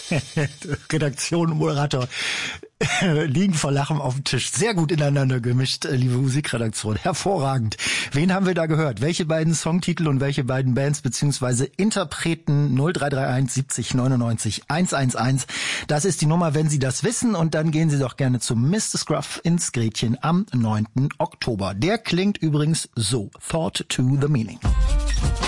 Redaktion und Moderator liegen vor Lachen auf dem Tisch. Sehr gut ineinander gemischt, liebe Musikredaktion. Hervorragend. Wen haben wir da gehört? Welche beiden Songtitel und welche beiden Bands bzw. Interpreten? 0331 70 99 111. Das ist die Nummer, wenn Sie das wissen. Und dann gehen Sie doch gerne zu Mr. Scruff ins Gretchen am 9. Oktober. Der klingt übrigens so. Thought to the Meaning.